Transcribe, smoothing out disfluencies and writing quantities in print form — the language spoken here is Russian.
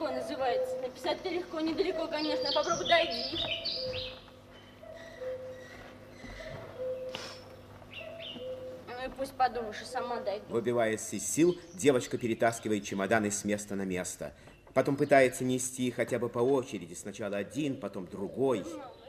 легко называется. Написать-то легко, недалеко, конечно. Попробуй дойди. Ну и пусть подумаешь, и сама дойду. Выбиваясь из сил, девочка перетаскивает чемоданы с места на место. Потом пытается нести хотя бы по очереди. Сначала один, потом другой.